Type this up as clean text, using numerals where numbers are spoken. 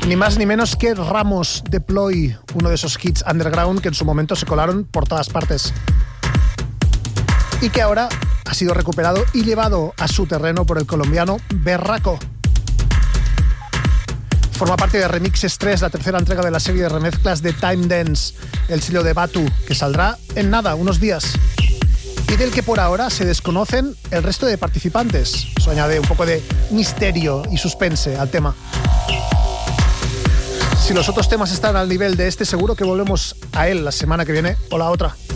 Ni más ni menos que Ramos Deploy, uno de esos hits underground que en su momento se colaron por todas partes y que ahora ha sido recuperado y llevado a su terreno por el colombiano Berraco. Forma parte de Remixes 3, la tercera entrega de la serie de remezclas de Time Dance, el sello de Batu, que saldrá en nada, unos días, y del que por ahora se desconocen el resto de participantes. Eso añade un poco de misterio y suspense al tema. Si los otros temas están al nivel de este, seguro que volvemos a él la semana que viene o la otra.